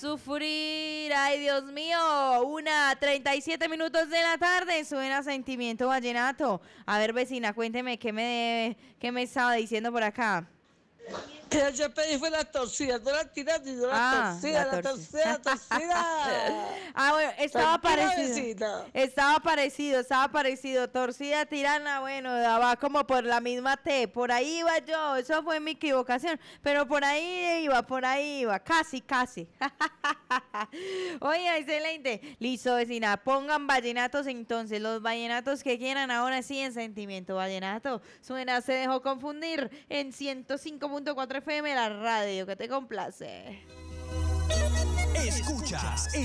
Sufrir, ay Dios mío, 1:37 de la tarde, suena Sentimiento Vallenato. A ver, vecina, cuénteme qué me estaba diciendo por acá. Yo pedí fue la torcida, no la tiras, sino la torcida, la torcida, la torcida. Ah, bueno, estaba Tranquila, parecido, estaba parecido. Torcida, tirana, bueno, va como por la misma T. Por ahí iba yo, eso fue mi equivocación. Pero por ahí iba, casi. Oye, excelente. Listo, vecina, pongan vallenatos entonces. Los vallenatos que quieran ahora sí en Sentimiento Vallenato. Suena, se dejó confundir en 105.4 FM, la radio que te complace. Escuchas